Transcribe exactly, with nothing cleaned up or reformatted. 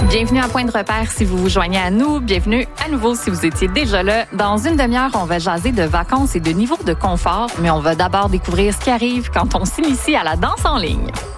Bienvenue à Point de repère si vous vous joignez à nous. Bienvenue à nouveau si vous étiez déjà là. Dans une demi-heure, on va jaser de vacances et de niveau de confort, mais on va d'abord découvrir ce qui arrive quand on s'initie à la danse en ligne.